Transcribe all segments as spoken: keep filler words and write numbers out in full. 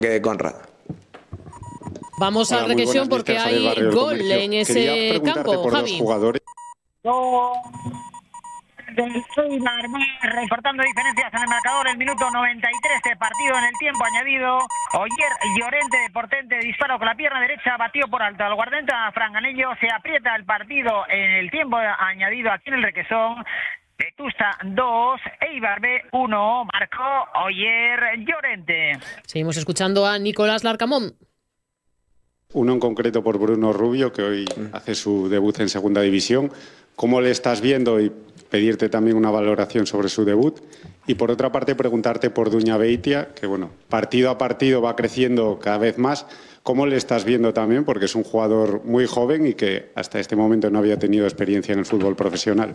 de Conrad. Vamos a regresión porque hay gol en ese campo, Javi. Gol del Eibar, recortando diferencias en el marcador, el minuto noventa y tres de partido en el tiempo añadido. Oyer Llorente de Portente, disparo con la pierna derecha, batió por alto al guardameta Franganello. Se aprieta el partido en el tiempo añadido aquí en el Requesón. Vetusta dos, Eibar B uno, marcó Oyer Llorente. Seguimos escuchando a Nicolás Larcamón. Uno en concreto por Bruno Rubio, que hoy hace su debut en Segunda División. ¿Cómo le estás viendo? Y pedirte también una valoración sobre su debut. Y por otra parte, preguntarte por Duña Beitia, que bueno, partido a partido va creciendo cada vez más. ¿Cómo le estás viendo también? Porque es un jugador muy joven y que hasta este momento no había tenido experiencia en el fútbol profesional.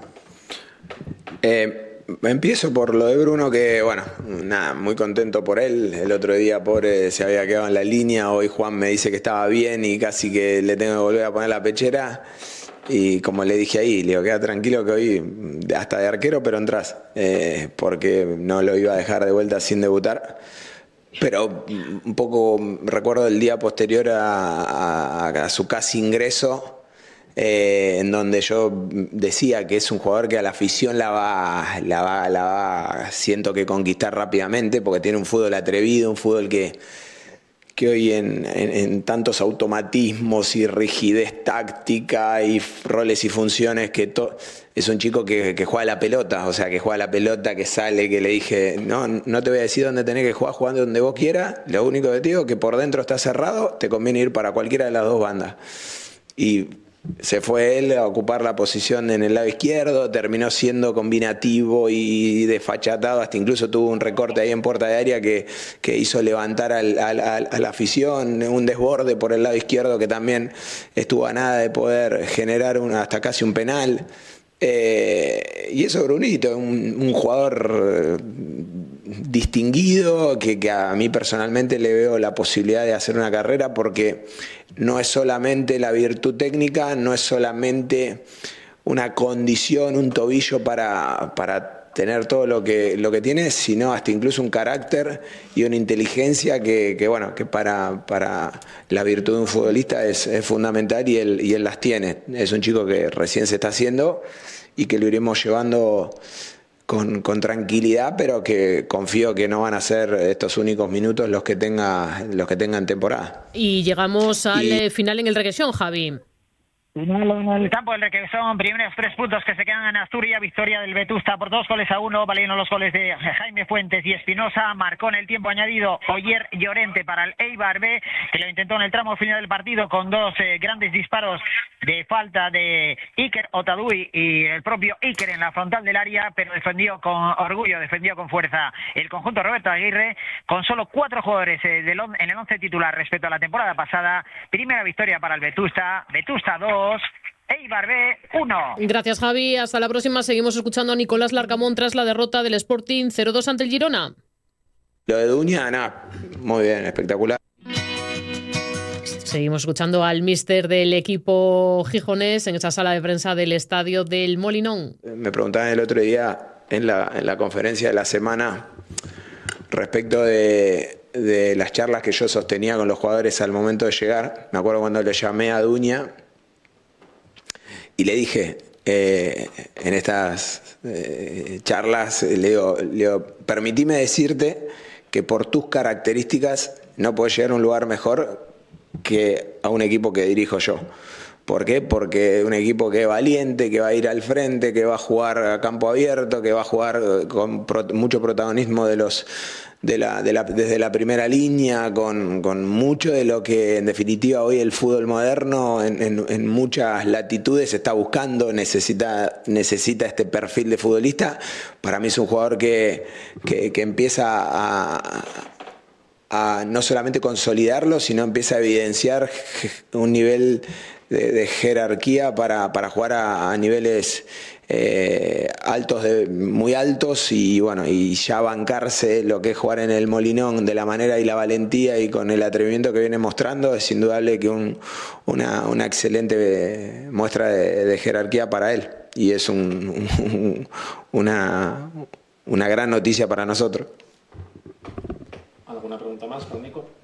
Eh... Empiezo por lo de Bruno, que bueno, nada, muy contento por él. El otro día, pobre, se había quedado en la línea. Hoy Juan me dice que estaba bien y casi que le tengo que volver a poner la pechera. Y como le dije ahí, le digo, queda tranquilo que hoy hasta de arquero, pero entras, eh, porque no lo iba a dejar de vuelta sin debutar. Pero un poco recuerdo el día posterior a, a, a su casi ingreso, Eh, en donde yo decía que es un jugador que a la afición la va, la va, la va, siento que conquistar rápidamente, porque tiene un fútbol atrevido, un fútbol que, que hoy en, en, en tantos automatismos y rigidez táctica y roles y funciones, que to, es un chico que, que juega la pelota, o sea, que juega la pelota, que sale, que le dije, no, no te voy a decir dónde tenés que jugar, jugando donde vos quieras, lo único que te digo es que por dentro está cerrado, te conviene ir para cualquiera de las dos bandas. Y se fue él a ocupar la posición en el lado izquierdo, terminó siendo combinativo y desfachatado, hasta incluso tuvo un recorte ahí en puerta de área que, que hizo levantar al, al, al, a la afición, un desborde por el lado izquierdo que también estuvo a nada de poder generar una, hasta casi un penal. Eh, y eso Brunito, un, un jugador distinguido que, que a mí personalmente le veo la posibilidad de hacer una carrera, porque no es solamente la virtud técnica, no es solamente una condición, un tobillo para, para tener todo lo que, lo que tiene, sino hasta incluso un carácter y una inteligencia que, que bueno, que para, para la virtud de un futbolista es, es fundamental, y él, y él las tiene. Es un chico que recién se está haciendo y que lo iremos llevando Con, con tranquilidad, pero que confío que no van a ser estos únicos minutos los que tenga los que tengan temporada. Y llegamos al y... final en el Requesón, Javi. Final en el campo del Requesón, primeros tres puntos que se quedan en Asturias, victoria del Vetusta por dos goles a uno, valieron los goles de Jaime Fuentes y Espinosa, marcó en el tiempo añadido Oyer Llorente para el Eibar B, que lo intentó en el tramo final del partido con dos eh, grandes disparos de falta de Iker Otadui y el propio Iker en la frontal del área, pero defendió con orgullo, defendió con fuerza el conjunto Roberto Aguirre, con solo cuatro jugadores eh, del on, en el once titular respecto a la temporada pasada. Primera victoria para el Vetusta, Vetusta dos, Eibar B uno. Gracias, Javi. Hasta la próxima. Seguimos escuchando a Nicolás Larcamón tras la derrota del Sporting cero dos ante el Girona. Lo de Duña, nada, muy bien, espectacular. Seguimos escuchando al míster del equipo gijonés en esa sala de prensa del estadio del Molinón. Me preguntaban el otro día en la, en la conferencia de la semana respecto de, de las charlas que yo sostenía con los jugadores al momento de llegar. Me acuerdo cuando le llamé a Duña y le dije, eh, en estas eh, charlas, le digo, le digo, permitime decirte que por tus características no podés llegar a un lugar mejor que a un equipo que dirijo yo. ¿Por qué? Porque un equipo que es valiente, que va a ir al frente, que va a jugar a campo abierto, que va a jugar con pro, mucho protagonismo de los de la, de la, desde la primera línea, con, con mucho de lo que en definitiva hoy el fútbol moderno en, en, en muchas latitudes está buscando, necesita, necesita este perfil de futbolista. Para mí es un jugador que, que, que empieza a, a no solamente consolidarlo, sino empieza a evidenciar un nivel de, de jerarquía para, para jugar a, a niveles eh, altos, de, muy altos, y bueno, y ya bancarse lo que es jugar en el Molinón de la manera y la valentía y con el atrevimiento que viene mostrando, es indudable que un, una, una excelente muestra de, de jerarquía para él, y es un, un, una, una gran noticia para nosotros. ¿Alguna pregunta más, Nico?